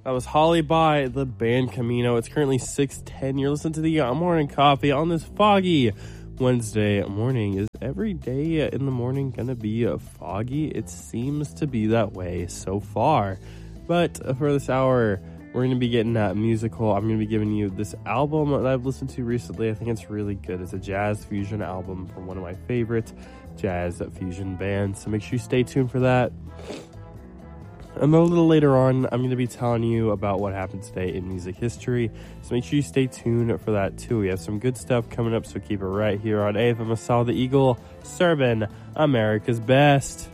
That was Holly by the band Camino. It's currently 6:10. You're listening to the Morning Coffee on this foggy Wednesday morning. Is every day in the morning gonna be foggy? It seems to be that way so far. But for this hour, we're going to be getting that musical. I'm going to be giving you this album that I've listened to recently. I think it's really good. It's a jazz fusion album from one of my favorite jazz fusion bands. So make sure you stay tuned for that. And a little later on, I'm going to be telling you about what happened today in music history. So make sure you stay tuned for that too. We have some good stuff coming up, so keep it right here on AFM Asal the Eagle, serving America's best.